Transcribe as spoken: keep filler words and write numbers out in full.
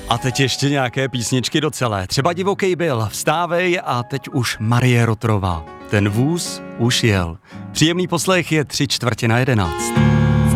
A teď ještě nějaké písničky do celé. Třeba Divokej byl, Vstávej a teď už Marie Rotrová. Ten vůz už jel. Příjemný poslech, je tři čtvrtě na jedenáct.